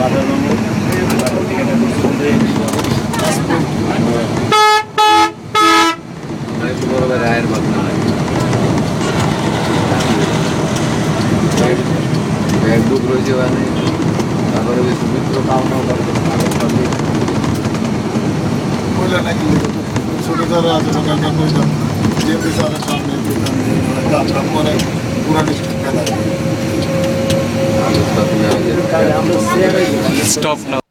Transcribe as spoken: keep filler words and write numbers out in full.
রায়ের বাংলা দুঃখ রয়েছে মানে তারপরে ওই সুমিত্র পাওনাও করতে বললে নাকি ছোটো যারা আছে ওখানকার বললাম যে বিচারের সামনে আমরা পরে পুরা ডিস্ট্রিক্ট Stop now.